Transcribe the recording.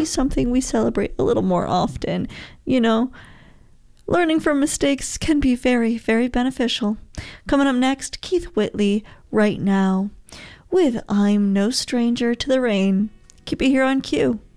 be something we celebrate a little more often. You know, learning from mistakes can be very, very beneficial. Coming up next, Keith Whitley, Right Now, with I'm No Stranger to the Rain. Keep it here on Q.